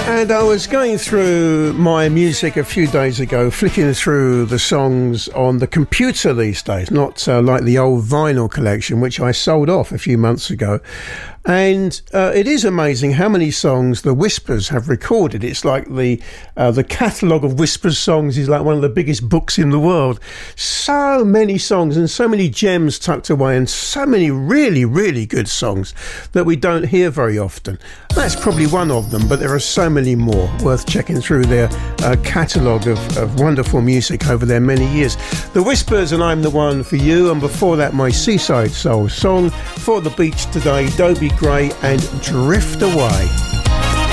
And I was going through my music a few days ago, flicking through the songs on the computer these days, not like the old vinyl collection, which I sold off a few months ago. And it is amazing how many songs the Whispers have recorded. It's like the catalogue of Whispers songs is like one of the biggest books in the world. So many songs and so many gems tucked away, and so many really, really good songs that we don't hear very often. That's probably one of them, but there are so many more worth checking through their catalogue of wonderful music over their many years. The Whispers and I'm the One for You, and before that my Seaside Soul song, For the Beach Today, Dobie Gray and Drift Away.